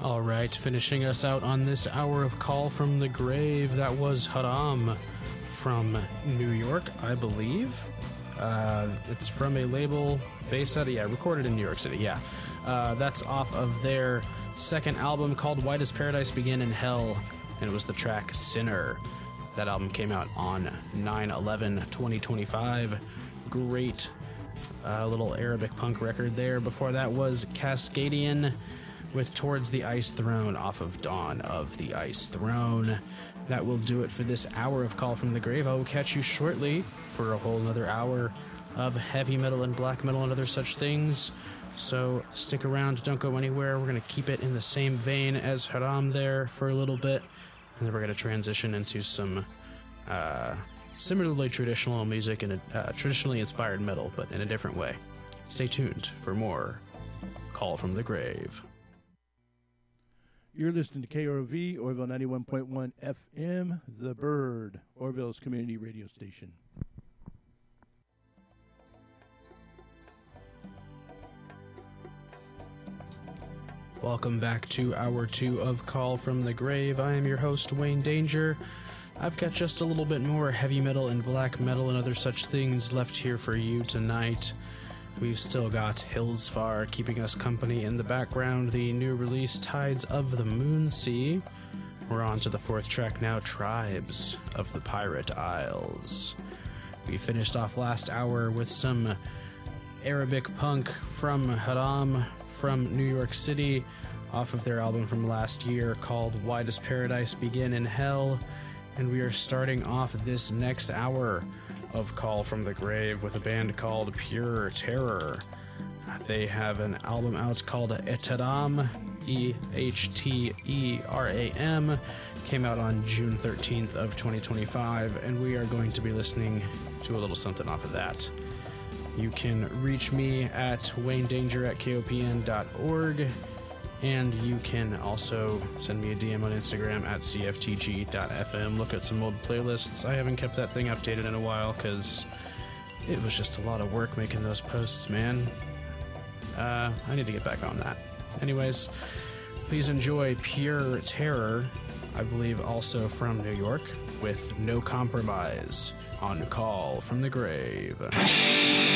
All right, finishing us out on this hour of Call from the Grave, that was Haram from New York, I believe. It's from a label based out of, recorded in New York City, that's off of their second album called Why Does Paradise Begin in Hell, and it was the track Sinner. That album came out on 9/11/2025. Great little Arabic punk record there. Before that was Cascadian with Towards the Ice Throne off of Dawn of the Ice Throne. That will do it for this hour of Call from the Grave. I will catch you shortly for a whole another hour of heavy metal and black metal and other such things. So stick around, don't go anywhere. We're going to keep it in the same vein as Haram there for a little bit, and then we're going to transition into some similarly traditional music and traditionally inspired metal, but in a different way. Stay tuned for more Call from the Grave. You're listening to KROV, Orville 91.1 FM, The Bird, Orville's community radio station. Welcome back to Hour 2 of Call from the Grave. I am your host, Wayne Danger. I've got just a little bit more heavy metal and black metal and other such things left here for you tonight. We've still got Hillsfar keeping us company in the background, the new release Tides of the Moonsea. We're on to the fourth track now, Tribes of the Pirate Isles. We finished off last hour with some Arabic punk from Haram from New York City off of their album from last year called Why Does Paradise Begin in Hell? And we are starting off this next hour of Call from the Grave with a band called Pure Terror. They have an album out called Ehteram, Ehteram, came out on June 13th of 2025, and we are going to be listening to a little something off of that. You can reach me at waynedanger@kopn.org, and you can also send me a DM on Instagram at cftg.fm. Look at some old playlists. I haven't kept that thing updated in a while because it was just a lot of work making those posts, man. I need to get back on that. Anyways, please enjoy Pure Terror, I believe also from New York, with No Compromise on Call from the Grave.